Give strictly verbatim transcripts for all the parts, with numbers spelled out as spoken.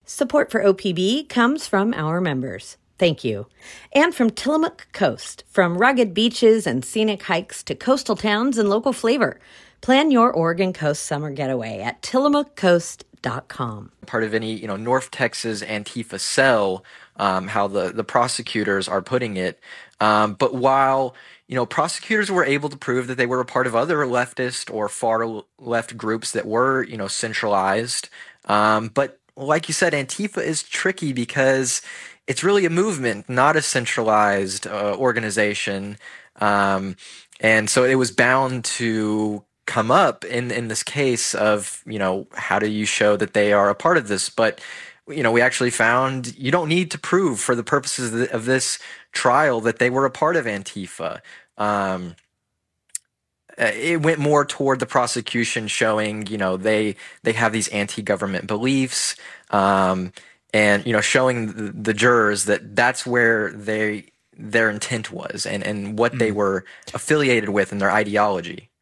Support for O P B comes from our members. Thank you. And from Tillamook Coast, from rugged beaches and scenic hikes to coastal towns and local flavor. Plan your Oregon Coast summer getaway at tillamook coast dot com. Part of any, you know, North Texas Antifa cell, um, how the, the prosecutors are putting it. Um, but while, you know, prosecutors were able to prove that they were a part of other leftist or far left groups that were, you know, centralized. Um, but like you said, Antifa is tricky because it's really a movement, not a centralized uh, organization. Um, and so it was bound to come up in, in this case of, you know, how do you show that they are a part of this? But, you know, we actually found you don't need to prove for the purposes of, the, of this trial that they were a part of Antifa. Um, it went more toward the prosecution showing, you know, they they have these anti-government beliefs, um, and, you know, showing the, the jurors that that's where they their intent was and, and what mm. they were affiliated with and their ideology.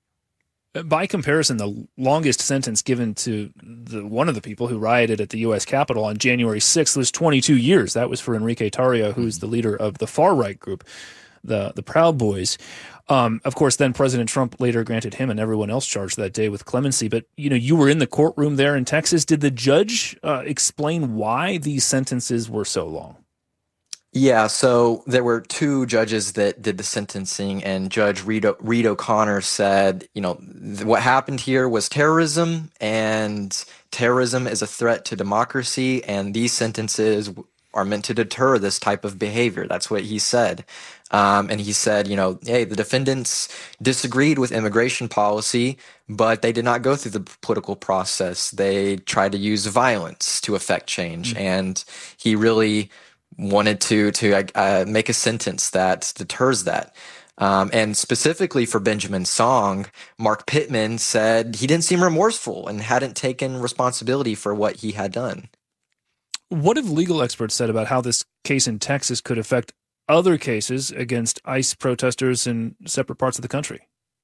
By comparison, the longest sentence given to the one of the people who rioted at the U S Capitol on January sixth was twenty-two years. That was for Enrique Tarrio, who's the leader of the far-right group, the, the Proud Boys. Um, of course, then President Trump later granted him and everyone else charged that day with clemency. But, you know, you were in the courtroom there in Texas. Did the judge uh, explain why these sentences were so long? Yeah, so there were two judges that did the sentencing, and Judge Reed, o- Reed O'Connor said, you know, th- what happened here was terrorism, and terrorism is a threat to democracy, and these sentences w- are meant to deter this type of behavior. That's what he said. Um, and he said, you know, hey, the defendants disagreed with immigration policy, but they did not go through the political process. They tried to use violence to affect change. Mm-hmm. And he really wanted to to uh, make a sentence that deters that. Um, and specifically for Benjamin Song, Mark Pittman said he didn't seem remorseful and hadn't taken responsibility for what he had done. What have legal experts said about how this case in Texas could affect other cases against ICE protesters in separate parts of the country?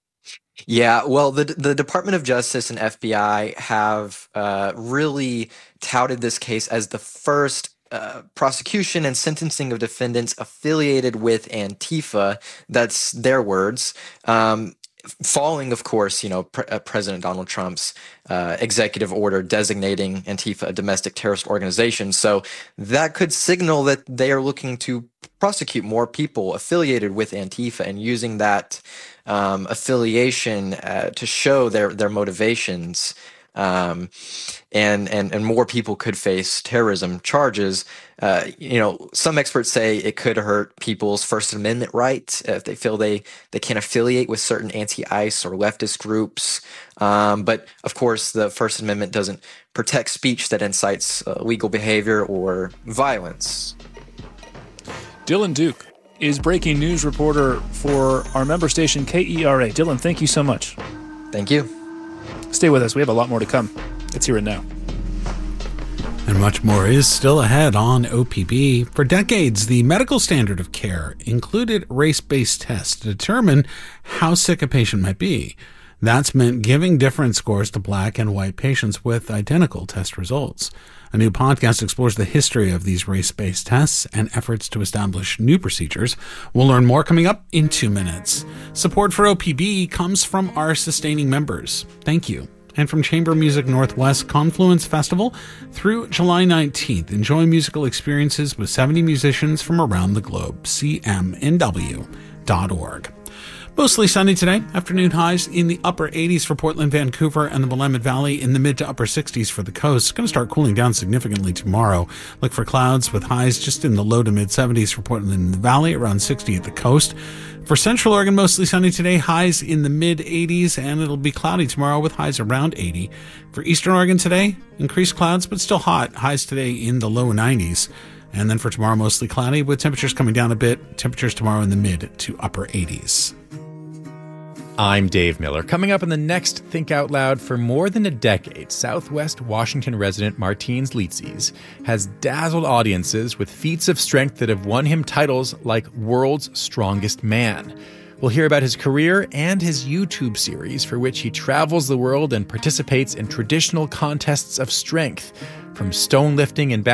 Yeah, well, the the Department of Justice and F B I have uh, really touted this case as the first uh, prosecution and sentencing of defendants affiliated with Antifa. That's their words. Um, Following, of course, you know, Pre- uh, President Donald Trump's uh, executive order designating Antifa a domestic terrorist organization. So that could signal that they are looking to prosecute more people affiliated with Antifa and using that um, affiliation uh, to show their their motivations. Um, and, and, and more people could face terrorism charges. Uh, you know, some experts say it could hurt people's First Amendment rights if they feel they, they can't affiliate with certain anti-ICE or leftist groups. Um, but of course, the First Amendment doesn't protect speech that incites uh, illegal behavior or violence. Dylan Duke is breaking news reporter for our member station K E R A. Dylan, thank you so much. Thank you. Stay with us. We have a lot more to come. It's Here and Now. And much more is still ahead on O P B. For decades, the medical standard of care included race-based tests to determine how sick a patient might be. That's meant giving different scores to black and white patients with identical test results. A new podcast explores the history of these race-based tests and efforts to establish new procedures. We'll learn more coming up in two minutes. Support for O P B comes from our sustaining members. Thank you. And from Chamber Music Northwest Confluence Festival through July nineteenth. Enjoy musical experiences with seventy musicians from around the globe. C M N W dot org. Mostly sunny today. Afternoon highs in the upper eighties for Portland, Vancouver, and the Willamette Valley, in the mid to upper sixties for the coast. It's going to start cooling down significantly tomorrow. Look for clouds with highs just in the low to mid seventies for Portland and the Valley, around sixty at the coast. For Central Oregon, mostly sunny today, highs in the mid eighties, and it'll be cloudy tomorrow with highs around eighty. For Eastern Oregon today, increased clouds, but still hot. Highs today in the low nineties. And then for tomorrow, mostly cloudy with temperatures coming down a bit. Temperatures tomorrow in the mid to upper eighties. I'm Dave Miller. Coming up in the next Think Out Loud, for more than a decade, Southwest Washington resident Martins Litzes has dazzled audiences with feats of strength that have won him titles like World's Strongest Man. We'll hear about his career and his YouTube series, for which he travels the world and participates in traditional contests of strength, from stone lifting and